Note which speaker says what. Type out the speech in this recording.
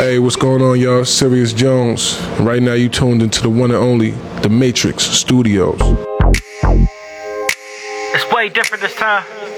Speaker 1: Hey, what's going on, y'all? Sirius Jones. Right now, you tuned into the one and only The Matrix Studios.
Speaker 2: It's way different this time.